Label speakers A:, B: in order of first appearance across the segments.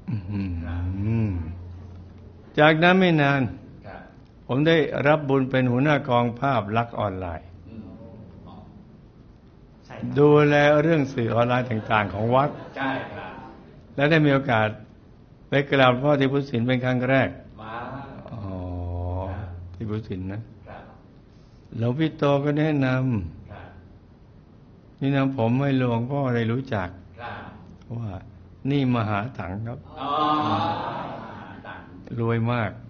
A: จากนั้นไม่นานผมได้รับบุญเป็นหัวหน้ากองภาพลักษณ์ออนไลน์ดูแลเรื่องสื่อออนไลน์ต่างๆของวัดและได้มีโอกาสไปกราบพ่อที่พุทธศิลป์เป็นครั้งแรกที่พุทธศิลป์นะหลวงพี่โตก็แนะนำนี่นะผมให้หลวงพ่อได้รู้จักว่านี่มหาตังครับรวยมาก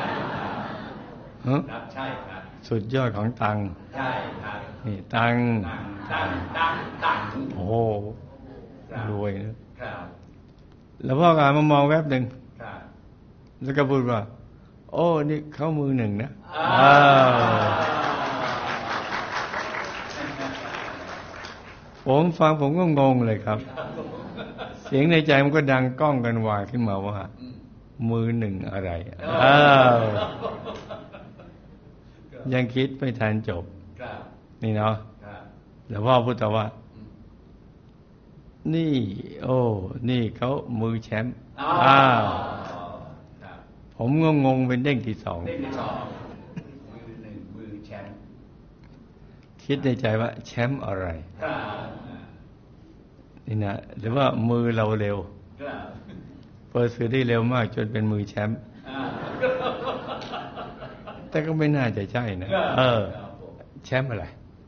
B: ใช่ครับ
A: สุดยอดของตัง
B: ใช่ครับ
A: นี่ตังโอ้รวยนะแล้วพ่อก็มามองแวบหนึ่งแล้วก็พูดว่าโอ้นี่เขามือหนึ่งนะผมฟังผมก็งงเลยครับเสียงในใจมันก็ดังก้องกันวายขึ้นมาว่ามือหนึ่งอะไรยังคิดไม่ทันจบนี่เนาะแล้วพ่อพูดต่อว่านี่โอ้นี่เขามือแชมป์ผมก็งงเป็นเด้งที่สอง
B: มือหนึ่งมือแชมป์
A: คิดในใจว่าแชมป์อะไรนี่นะหรือว่ามือเราเร็วเปิดสื่อได้เร็วมากจนเป็นมือแชมป์แต่ก็ไม่น่าจะใช่นะแชมป์อะไร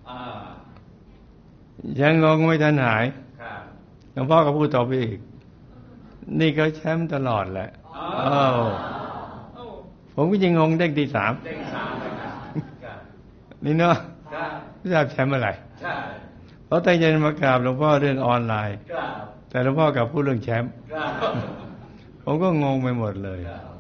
A: ยังงงไม่ทันหายหลวงพ่อก็พูดต่อไปอีกนี่ก็แชมป์ตลอดแหละผมก็ยังงงเด้งที่สามนี่เนาะไม่ทราบแชมป์อะไรเพราะตั้งใจมากราบหลวงพ่อเรื่องออนไลน์แต่หลวงพ่อกลับพูดเรื่องแชมป์ผมก็งงไปหมดเลย